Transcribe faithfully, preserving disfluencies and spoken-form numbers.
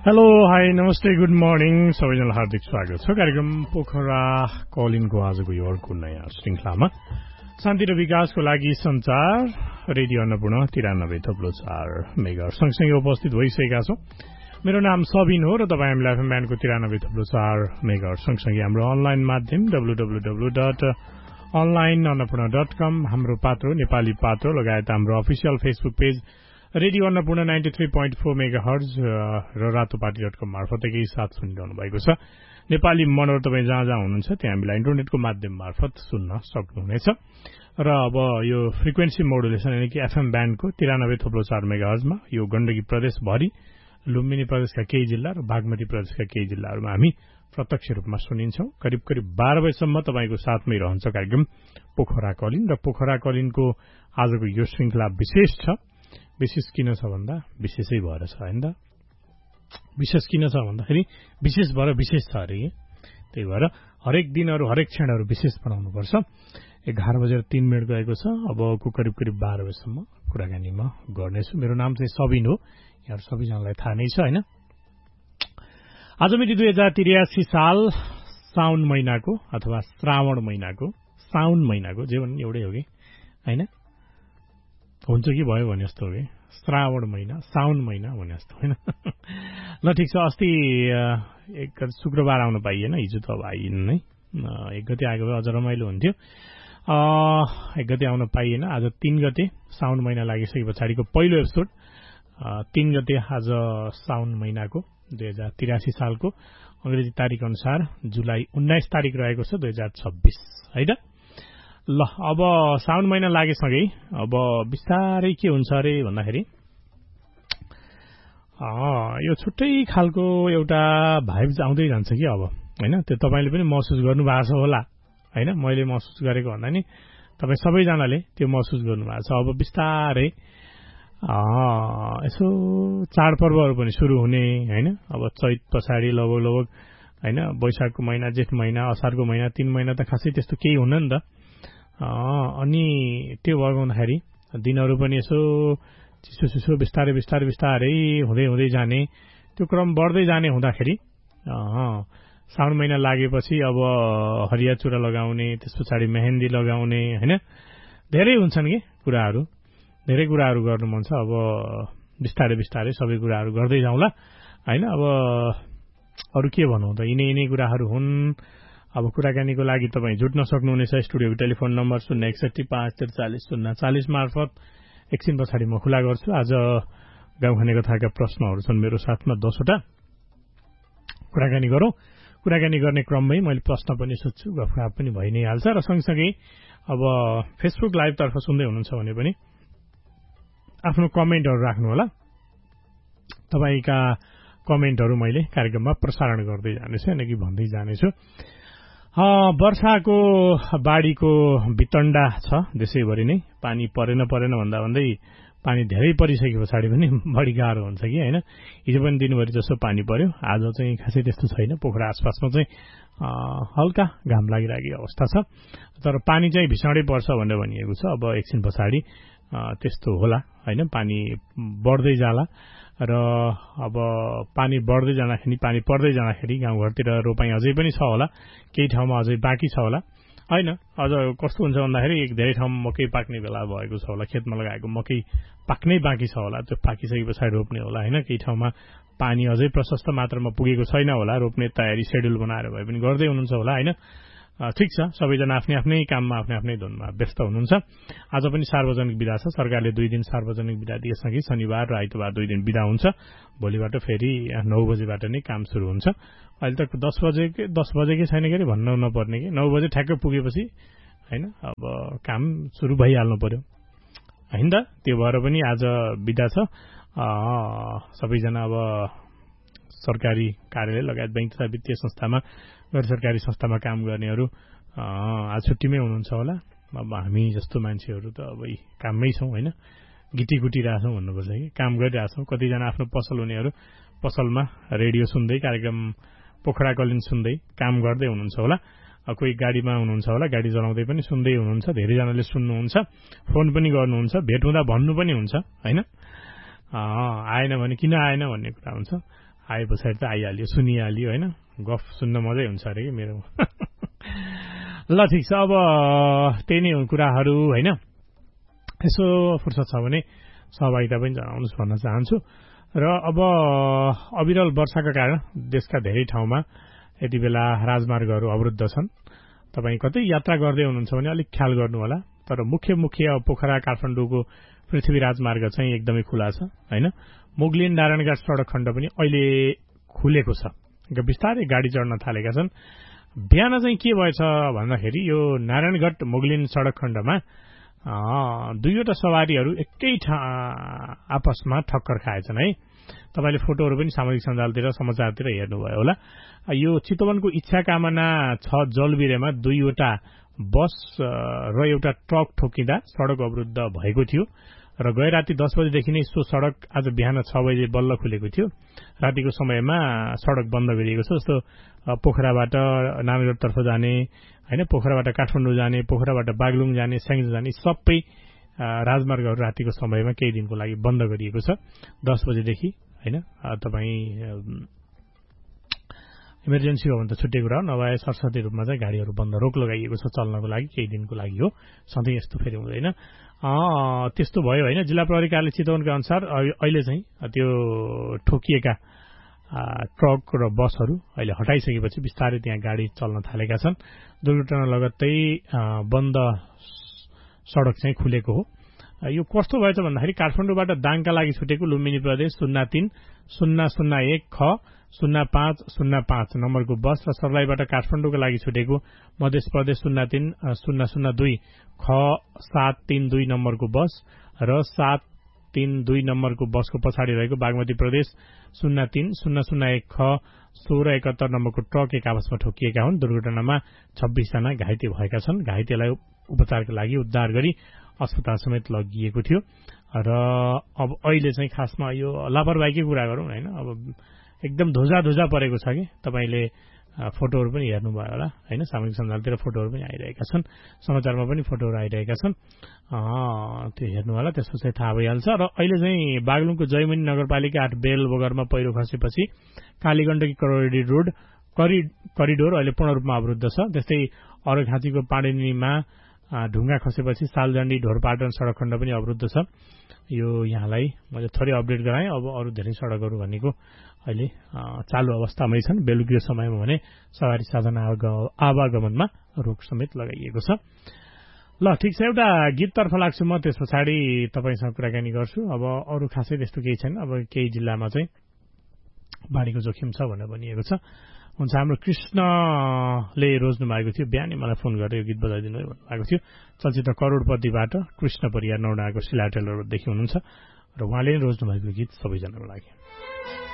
Hello hi नमस्ते good morning सबैजनालाई हार्दिक स्वागत छ कार्यक्रम पोखरा कलिनको आजको यो अर्को नयाँ श्रृंखलामा शान्ति र विकासको लागि संचार रेडियो अन्नपूर्ण तिरानब्बे थप्लो चार मेगा सँगसँगै उपस्थित भइसकेका छौं। मेरो नाम सबिन हो र तपाईँ हामीलाई एफएम ब्यान्डको तिरानब्बे थप्लो चार मेगा सँगसँगै हाम्रो अनलाइन माध्यम W W W dot online Annapurna dot कम हाम्रो पात्रो नेपाली पात्रो लगायत हाम्रो official Facebook page radio Annapurna ninety three point four mega hertz र रातोपाटी डट कम मार्फत एकै साथ सुनिरहनु भएको छ। नेपाली मनोर तपाईँ जहाँ जहाँ हुनुहुन्छ त्यहाँ हामीलाई इन्टरनेटको माध्यम मार्फत सुन्न सक्नुहुनेछ र अब यो फ्रिक्वेन्सी मोडुलेसन यानि कि एफएम ब्यान्डको तिरानब्बे थप्लो चार मेगा हर्जमा यो गण्डकी प्रदेशभरि लुम्बिनी प्रदेशका केही जिल्ला र बागमती प्रदेशका केही जिल्लाहरूमा हामी प्रत्यक्ष रूपमा सुनिन्छौं। करिब करिब बाह्र बजेसम्म तपाईँको साथमै रहन्छ कार्यक्रम पोखरा कलिन र पोखरा कलिनको आजको यो श्रृंखला विशेष छ। विशेष किन छ भन्दा विशेषै भएर छ होइन त। विशेष किन छ भन्दाखेरि विशेष भएर विशेष छ अरे। त्यही भएर हरेक दिनहरू हरेक क्षणहरू विशेष बनाउनुपर्छ। एघार बजेर तीन मिनट गएको छ। अबको करिब करिब बाह्र बजेसम्म कुराकानी म गर्नेछु। मेरो नाम चाहिँ सबिन हो, यहाँहरू सबैजनालाई थाहा नै छ होइन। आज मिति दुई हजार त्रियासी साल साउन महिनाको अथवा श्रावण महिनाको साउन महिनाको जे भन्ने एउटै हो कि होइन, हुन्छ कि भयो भने जस्तो हो कि श्रावण महिना साउन महिना भने जस्तो होइन। ल ठिक छ। अस्ति एक शुक्रबार आउन पाइएन, हिजो त अब आइएन नै। एक गते आएको भए अझ रमाइलो हुन्थ्यो। एक गते आउन पाइएन। आज तीन गते साउन महिना लागिसके पछाडिको पहिलो एपिसोड तीन गते आज साउन महिनाको दुई हजार त्रियासी सालको अंग्रेजी तारिख अनुसार जुलाई उन्नाइस तारिक रहेको छ दुई हजार छब्बीस होइन। ल अब साउन महिना लागेसँगै अब बिस्तारै के हुन्छ अरे भन्दाखेरि यो छुट्टै खालको एउटा भाइब्स आउँदै जान्छ कि अब होइन। त्यो तपाईँले पनि महसुस गर्नु भएको छ होला होइन। मैले महसुस गरेको भन्दा नि तपाईँ सबैजनाले त्यो महसुस गर्नु भएको छ। अब बिस्तारै यसो चाडपर्वहरू पनि सुरु हुने होइन। अब चैत पछाडि लगभग लगभग होइन वैशाखको महिना जेठ महिना असारको महिना तीन महिना त खासै त्यस्तो केही हुन्न नि त। अनि त्यो भगाउँदाखेरि दिनहरू पनि यसो चिसो चिसो बिस्तारै बिस्तारै बिस्तारै हुँदै हुँदै जाने त्यो क्रम बढ्दै जाने हुँदाखेरि साउन महिना लागेपछि अब हरिया चुरा लगाउने त्यस पछाडि मेहेन्दी लगाउने होइन धेरै हुन्छन् कि कुराहरू। धेरै कुराहरू गर्नु मन छ। अब बिस्तारै बिस्तारै सबै कुराहरू गर्दै जाउँला होइन। अब अरू के भनौँ त, यिनै यिनै कुराहरू हुन्। अब कुराकानीको लागि तपाईँ जुट्न सक्नुहुनेछ। स्टुडियोको टेलिफोन नम्बर शून्य एकसठी पाँच त्रिचालिस शून्य चालिस मार्फत एकछिन पछाडि म खुला गर्छु। आज गाउँखाने कथाका प्रश्नहरू छन् मेरो साथमा दसवटा। कुराकानी गरौँ। कुराकानी गर्ने क्रममै मैले प्रश्न पनि सोध्छु, गफगाफ पनि भइ नै हाल्छ। र सँगसँगै अब फेसबुक लाइभतर्फ सुन्दै हुनुहुन्छ भने पनि आफ्नो कमेन्टहरू राख्नु होला। तपाईँका कमेन्टहरू मैले कार्यक्रममा प्रसारण गर्दै जानेछु होइन कि भन्दै जानेछु। वर्षाको बाढीको वितण्डा छ देशैभरि नै। पानी परेन परेन भन्दा भन्दै पानी धेरै परिसके पछाडि पनि बढी गाह्रो हुन्छ कि होइन। हिजो पनि दिनभरि जस्तो पानी पर्यो, आज चाहिँ खासै त्यस्तो छैन। पोखरा आसपासमा चाहिँ हल्का घाम लागिरहेको अवस्था छ। तर पानी चाहिँ भीषणै पर्छ भनेर भनिएको छ। अब एकछिन पछाडि त्यस्तो होला होइन। पानी बढ्दै जाला र अब पानी बढ्दै जाँदाखेरि पानी पर्दै जाँदाखेरि गाउँघरतिर रोपाई अझै पनि छ होला, केही ठाउँमा अझै बाँकी छ होला होइन। अझ कस्तो हुन्छ भन्दाखेरि एक धेरै ठाउँमा मकै पाक्ने बेला भएको छ होला, खेतमा लगाएको मकै पाक्नै बाँकी छ होला, त्यो पाकिसके पछाडि रोप्ने होला होइन। केही ठाउँमा पानी अझै प्रशस्त मात्रामा पुगेको छैन होला, रोप्ने तयारी सेड्युल बनाएर भए पनि गर्दै हुनुहुन्छ होला होइन। ठिक छ, सबैजना आफ्नै आफ्नै काममा आफ्नै आफ्नै धुनमा व्यस्त हुनुहुन्छ। आज पनि सार्वजनिक बिदा छ। सरकारले दुई दिन सार्वजनिक बिदा दिएसँगै शनिबार र आइतबार दुई दिन बिदा हुन्छ। भोलिबाट फेरि नौ बजेबाट नै काम सुरु हुन्छ। अहिले तक दस बजे दस बजेकै छैन के अरे भन्नु नपर्ने कि नौ बजे ठ्याक्कै पुगेपछि होइन अब काम सुरु भइहाल्नु पर्यो होइन त। त्यो भएर पनि आज बिदा छ। सबैजना अब सरकारी कार्यालय लगायत बैंक तथा वित्तीय संस्थामा गैर सरकारी संस्थामा काम गर्नेहरू आज छुट्टीमै हुनुहुन्छ होला। अब हामी जस्तो मान्छेहरू त अब काममै छौँ होइन। गिटी गुटिरहेछौँ भन्नुपर्छ कि काम गरिरहेछौँ। कतिजना आफ्नो पसल हुनेहरू पसलमा रेडियो सुन्दै कार्यक्रम पोखरा कलिन सुन्दै काम गर्दै हुनुहुन्छ होला। कोही गाडीमा हुनुहुन्छ होला, गाडी चलाउँदै पनि सुन्दै हुनुहुन्छ। धेरैजनाले सुन्नुहुन्छ, फोन पनि गर्नुहुन्छ, भेट हुँदा भन्नु पनि हुन्छ होइन। आएन भने किन आएन भन्ने कुरा हुन्छ। आए पछाडि त आइहाल्यो, सुनिहाल्यो होइन। गफ सुन्न मजै हुन्छ अरे कि मेरो। ल ठिक छ, अब त्यही नै कुराहरू होइन। यसो फुर्सद छ भने सहभागिता पनि जनाउनुहोस् भन्न चाहन्छु। र अब अविरल वर्षाका कारण देशका धेरै ठाउँमा यति बेला राजमार्गहरू अवरुद्ध छन्। तपाईँ कतै यात्रा गर्दै हुनुहुन्छ भने अलिक ख्याल गर्नु होला। तर मुख्य मुख्य पोखरा काठमाडौँको पृथ्वी राजमार्ग चाहिँ एकदमै खुला छ होइन। मुगलिन नारायणघाट सड़क खण्ड पनि अहिले खुलेको छ, बिस्तारै गाडी चढ्न थालेका छन्। बिहान चाहिँ के भएछ भन्दाखेरि यो नारायणघाट मुगलिन सड़क खण्डमा दुईवटा सवारीहरू एकै आपसमा ठक्कर खाएछन् है। तपाईँले फोटोहरू पनि सामाजिक सञ्जालतिर समाचारतिर हेर्नुभयो होला। यो चितवनको इच्छा कामना छ जलबिरेमा दुईवटा बस र एउटा ट्रक ठोकिँदा सड़क अवरुद्ध भएको थियो र गए राति दस बजेदेखि नै सो सड़क आज बिहान छ बजे बल्ल खुलेको थियो। रातिको समयमा सड़क बन्द गरिएको छ। जस्तो पोखराबाट नारायणघाटतर्फ जाने होइन, पोखराबाट काठमाडौँ जाने, पोखराबाट बागलुङ जाने, स्याङ्जा जाने सबै राजमार्गहरू रातिको समयमा केही दिनको लागि बन्द गरिएको छ दस बजेदेखि होइन। तपाईँ इमर्जेन्सी हो भने त छुट्टै कुरा हो, नभए सरसती रूपमा चाहिँ गाडीहरू बन्द, रोक लगाइएको छ चल्नको लागि, केही दिनको लागि हो। सधैँ यस्तो फेरि हुँदैन। त्यस्तो भयो होइन। जिल्ला प्रहरी कार्यालय चितवनका अनुसार अहिले चाहिँ त्यो ठोकिएका ट्रक र बसहरू अहिले हटाइसकेपछि बिस्तारै त्यहाँ गाडी चल्न थालेका छन्। दुर्घटना लगत्तै बन्द सड़क चाहिँ खुलेको हो। यो कस्तो भएछ भन्दाखेरि काठमाडौँबाट दाङका लागि छुटेको लुम्बिनी प्रदेश शून्य तीन शून्य शून्य एक ख शून्य पाँच शून्य पाँच नम्बरको बस र सर्लाहीबाट काठमाडौँका लागि छुटेको मध्य प्रदेश शून्य तीन शून्य शून्य दुई ख सात तीन दुई नम्बरको बस र सात तीन दुई नम्बरको बसको पछाडि रहेको बागमती प्रदेश शून्य तीन शून्य शून्य एक ख सोह्र एकहत्तर नम्बरको ट्रक एक आपसमा ठोकिएका हुन्। दुर्घटनामा छब्बीसजना घाइते भएका छन्। घाइतेलाई उपचारका लागि उद्धार गरी अस्पताल समेत लगिएको थियो र अब अहिले चाहिँ खासमा यो लापरवाहीकै कुरा गरौँ होइन। अब एकदम धोजा धोजा परेको छ कि तपाईँले फोटोहरू पनि हेर्नुभयो होला होइन। सामाजिक सञ्जालतिर फोटोहरू पनि आइरहेका छन्, समाचारमा पनि फोटोहरू आइरहेका छन्, त्यो हेर्नु होला, त्यसपछि थाहा भइहाल्छ। र अहिले चाहिँ बागलुङको जयमनी नगरपालिका आठ बेल बगरमा पहिरो खसेपछि कालीगण्डकी करोडी रोड करि करिडोर अहिले पूर्ण रूपमा अवरुद्ध छ। त्यस्तै अरघाँचीको पाणेनीमा ढुङ्गा खसेपछि सालजण्डी ढोरपाटन सड़क खण्ड पनि अवरुद्ध छ। यो यहाँलाई मैले थोरै अपडेट गराएँ। अब अरू धेरै सड़कहरू भनेको अहिले चालु अवस्थामै छन्। बेलुकीको समयमा भने सवारी साधन आवागमनमा रोक समेत लगाइएको छ। ल ठिक छ, एउटा गीततर्फ लाग्छु म, त्यस पछाडि तपाईँसँग कुराकानी गर्छु। अब अरू खासै त्यस्तो केही छैन। अब केही जिल्लामा चाहिँ बाढीको जोखिम छ भनेर भनिएको छ। हुन्छ, हाम्रो कृष्णले रोज्नु भएको थियो, बिहानै मलाई फोन गरेर यो गीत बजाइदिनु है भन्नुभएको थियो। चलचित्र करोडपतिबाट कृष्ण परियार नौडाको शिला टेलरदेखि हुनुहुन्छ र उहाँले रोज्नु भएको गीत सबैजनाको लागि।